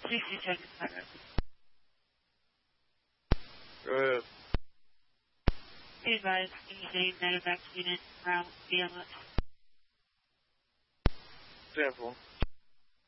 60 seconds, Pirate. Go ahead. Be advised, EJ medevac unit, route BLS. 10-4.